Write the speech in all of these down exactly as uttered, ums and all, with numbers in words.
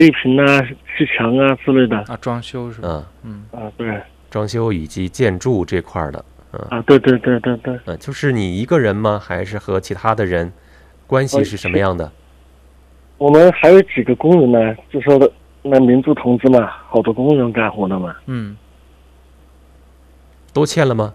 地坪啊、砌墙啊之类的啊，装修是吧？ 嗯嗯啊，对装修以及建筑这块儿的，嗯啊，对对对对对， 嗯，就是你一个人吗？还是和其他的人？关系是什么样的？ 我们还有几个工人呢，就说的那民族同志嘛，好多工人干活的嘛， 嗯， 都签了吗？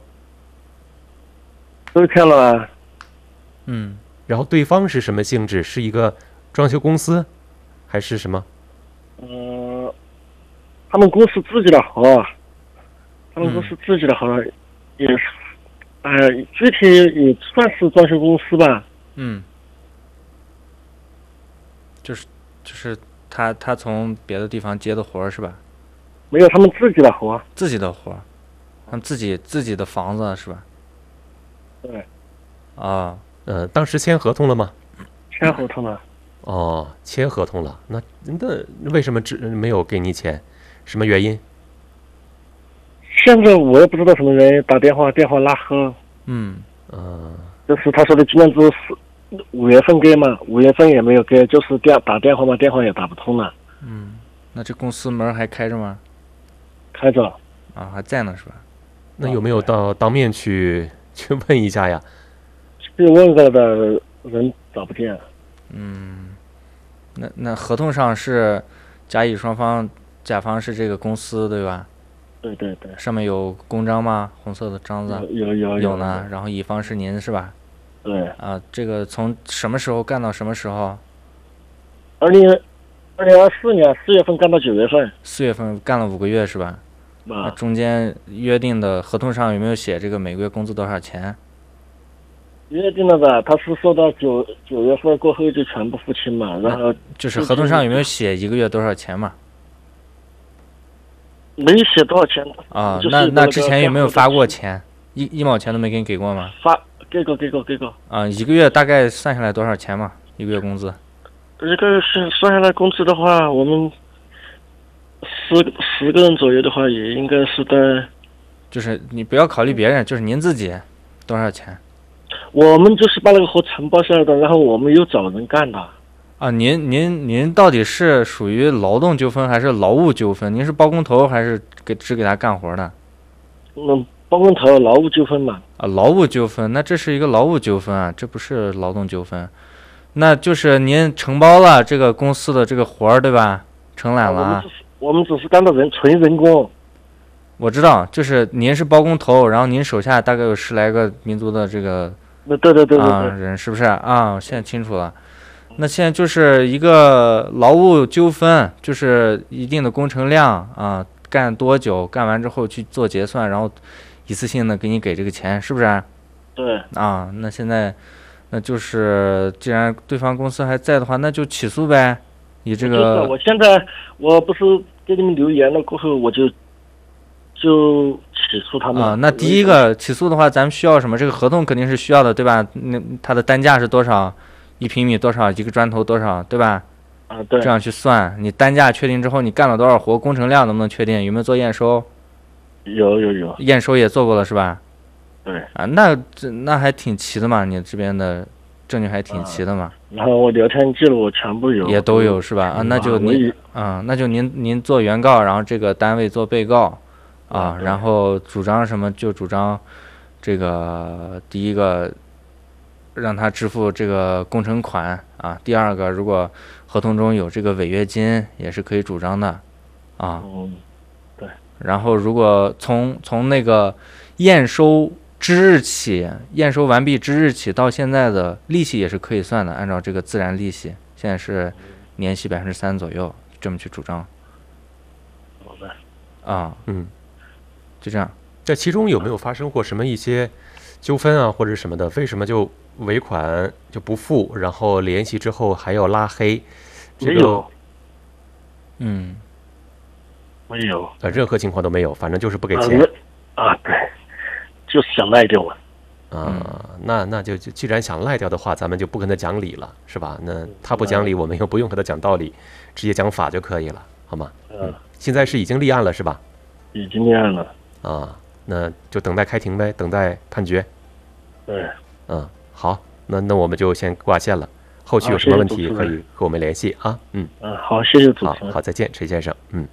都签了啊。 嗯， 然后对方是什么性质？是一个装修公司，还是什么？ 呃，他们公司自己的活，他们公司自己的活也是，哎、呃，具体也算是装修公司吧。 嗯，就是就是他他从别的地方接的活儿是吧？ 没有，他们自己的活。 自己的活儿，他们自己自己的房子是吧？ 对。 啊， 呃，当时签合同了吗？ 签合同了。 哦，签合同了。那那为什么只没有给你钱？什么原因？ 现在我也不知道什么原因，打电话电话拉黑。 嗯嗯， 就是他说的今年只是五月份给嘛，五月份也没有给，就是电打电话嘛，电话也打不通了。 嗯，那这公司门还开着吗？ 开着。 啊，还在呢是吧？ 那有没有到当面去去问一下呀？ 去问过的人找不见。 嗯，那那合同上是甲乙双方，甲方是这个公司对吧？ 对对对。 上面有公章吗？红色的章子。 有有有有呢。然后乙方是您是吧？ 对。 啊，这个从什么时候干到什么时候？ 二零二零二四年四月份干到九月份。 四月份干了五个月是吧？ 啊。 中间约定的合同上有没有写这个每个月工资多少钱？ 约定了的，他是说到九九月份过后就全部付清嘛，然后就是合同上有没有写一个月多少钱嘛？ 没写多少钱啊， 就是、 那那之前有没有发过钱？一一毛钱都没给你给过吗？ 发给过给过给过。 啊，一个月大概算下来多少钱嘛？一个月工资？ 一个是算下来工资的话，我们十十个人左右的话，也应该是在。 就是你不要考虑别人，就是您自己多少钱？ 我们就是把那个活承包下来的，然后我们又找人干的。 啊，您您您到底是属于劳动纠纷还是劳务纠纷？您是包工头还是给只给他干活的？ 嗯，包工头劳务纠纷嘛。 啊，劳务纠纷，那这是一个劳务纠纷啊，这不是劳动纠纷。那就是您承包了这个公司的这个活儿，对吧？承揽了。 我们只是我们只是干的人纯人工。 我知道，就是您是包工头，然后您手下大概有十来个民族的这个。 对对对对对。 啊，人是不是啊？现在清楚了。那现在就是一个劳务纠纷，就是一定的工程量啊，干多久，干完之后去做结算，然后一次性的给你给这个钱，是不是？ 对。 啊，那现在，那就是既然对方公司还在的话，那就起诉呗。以这个， 就是我现在我不是给你们留言了过后，我就就起诉他们啊。那第一个起诉的话，咱们需要什么？这个合同肯定是需要的，对吧？那它的单价是多少？一平米多少？一个砖头多少？对吧？ 啊，对。 这样去算，你单价确定之后，你干了多少活，工程量能不能确定？有没有做验收？ 有有有。 验收也做过了是吧？ 对。 啊，那这那还挺齐的嘛，你这边的证据还挺齐的嘛。 啊、然后我聊天记录我全部有。 也都有是吧？啊，那就您啊、嗯，那就您您做原告，然后这个单位做被告，啊，然后主张什么就主张这个第一个。让他支付这个工程款啊。第二个，如果合同中有这个违约金，也是可以主张的，啊。 嗯，对。 然后，如果从从那个验收之日起，验收完毕之日起到现在的利息也是可以算的，按照这个自然利息，现在是年息百分之三左右，这么去主张。 好的。 啊， 嗯， 就这样。 这其中有没有发生过什么一些纠纷啊，或者什么的？为什么就？尾款就不付，然后联系之后还要拉黑，这个、 没有， 嗯， 没有， 呃，任何情况都没有，反正就是不给钱。 啊，啊对，就是想赖掉了。 啊，嗯、那那就既然想赖掉的话，咱们就不跟他讲理了，是吧？那他不讲理，我们又不用和他讲道理，直接讲法就可以了，好吗？嗯，现在是已经立案了，是吧？ 已经立案了。 啊，那就等待开庭呗，等待判决。 对， 嗯。好，那那我们就先挂线了。 后续有什么问题可以和我们联系啊。嗯嗯，好，谢谢主持人。 好，好，再见，陈先生。嗯。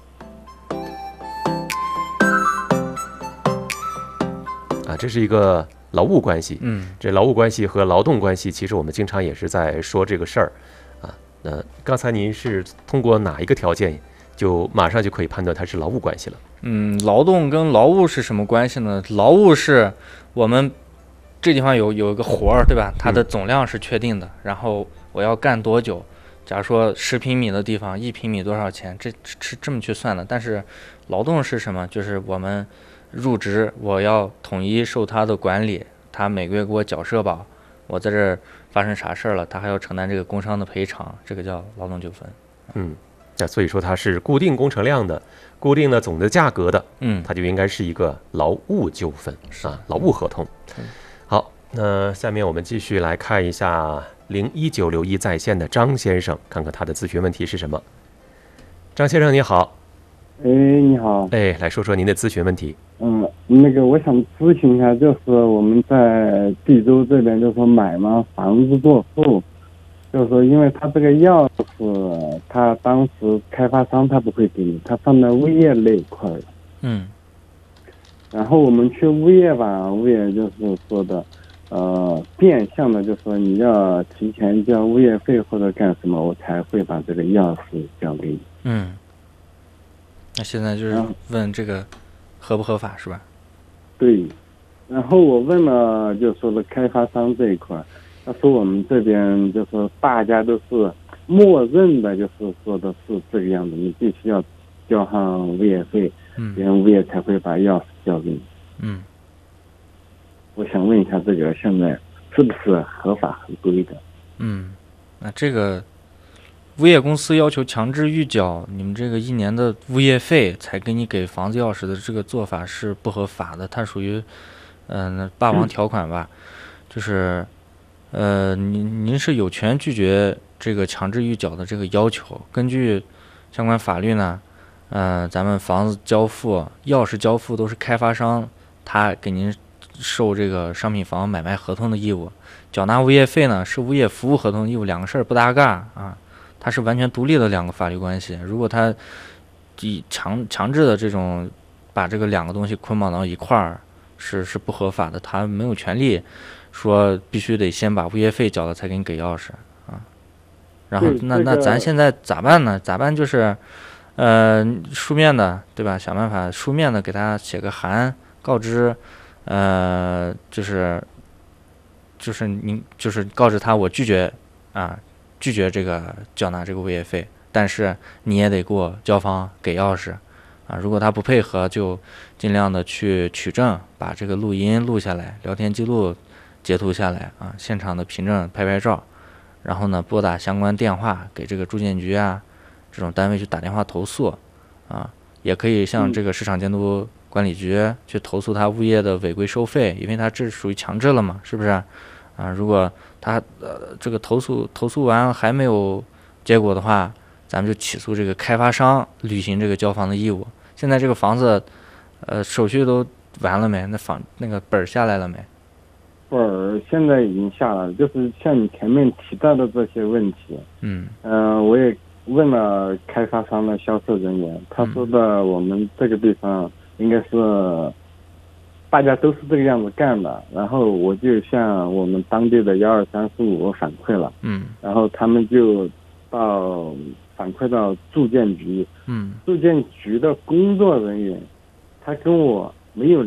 啊，这是一个劳务关系。 嗯， 这劳务关系和劳动关系，其实我们经常也是在说这个事儿啊。那刚才您是通过哪一个条件，就马上就可以判断它是劳务关系了？ 嗯，劳动跟劳务是什么关系呢？劳务是我们这地方有有一个活儿，对吧？它的总量是确定的，嗯、然后我要干多久？假如说十平米的地方，一平米多少钱？这是这么去算的。但是劳动是什么？就是我们入职，我要统一受他的管理，他每个月给我缴社保，我在这儿发生啥事儿了，他还要承担这个工伤的赔偿，这个叫劳动纠纷。 嗯，那所以说它是固定工程量的、固定的总的价格的， 嗯， 它就应该是一个劳务纠纷啊，劳务合同。好，那下面我们继续来看一下零一九留一在线的张先生，看看他的咨询问题是什么。张先生你好。 哎，你好。 哎，来说说您的咨询问题。 嗯，那个我想咨询一下，就是我们在济州这边，就是说买嘛房子过户，就是说因为他这个钥匙，他当时开发商他不会给你，他放在物业那一块儿。 嗯。 然后我们去物业吧，物业就是说的，呃，变相的就是说你要提前交物业费或者干什么，我才会把这个钥匙交给你。 嗯。那现在就是问这个合不合法是吧？ 对，然后我问了，就说的开发商这一块，他说我们这边就说大家都是默认的，就是说的是这个样子，你必须要交上物业费， 嗯， 别人物业才会把钥匙交给你。 嗯， 我想问一下，这个现在是不是合法合规的？ 嗯，那这个。物业公司要求强制预缴你们这个一年的物业费才给你给房子钥匙的这个做法是不合法的，它属于嗯、呃、霸王条款吧，就是呃您您是有权拒绝这个强制预缴的这个要求。根据相关法律呢，呃咱们房子交付、钥匙交付都是开发商他给您受这个商品房买卖合同的义务，缴纳物业费呢是物业服务合同义务，两个事儿不搭嘎啊。它是完全独立的两个法律关系，如果它以强强制的这种把这个两个东西捆绑到一块儿，是是不合法的。他没有权利说必须得先把物业费缴了才给你给钥匙啊。然后那那咱现在咋办呢？咋办就是，呃，书面的对吧？想办法书面的给他写个函告知，呃，就是就是您就是告知他我拒绝啊。拒绝这个缴纳这个物业费，但是你也得给我交房给钥匙啊！如果他不配合，就尽量的去取证，把这个录音录下来，聊天记录截图下来啊，现场的凭证拍拍照，然后呢拨打相关电话给这个住建局啊这种单位去打电话投诉啊，也可以向这个市场监督管理局去投诉他物业的违规收费，因为他这属于强制了嘛，是不是啊？如果他呃这个投诉投诉完还没有结果的话，咱们就起诉这个开发商履行这个交房的义务。现在这个房子，呃手续都完了没？那房那个本儿下来了没？ 本儿现在已经下来了，就是像你前面提到的这些问题。 嗯。 嗯、呃，我也问了开发商的销售人员，他说的我们这个地方应该是。大家都是这个样子干的，然后我就向我们当地的幺二三四五反馈了， 嗯， 然后他们就到反馈到住建局， 嗯， 住建局的工作人员，他跟我没有